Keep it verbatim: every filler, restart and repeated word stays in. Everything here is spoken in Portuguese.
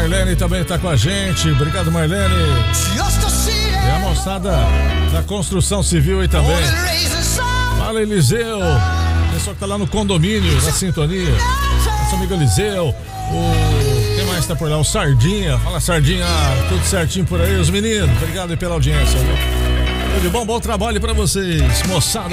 Marlene também tá com a gente. Obrigado, Marlene. E a moçada da construção civil aí também. Fala, Eliseu. Pessoal que tá lá no condomínio, na sintonia. Nosso amigo Eliseu. O... Quem mais tá por lá? O Sardinha. Fala, Sardinha. Tudo certinho por aí, os meninos. Obrigado aí pela audiência. Tudo de bom, bom trabalho pra vocês, moçada.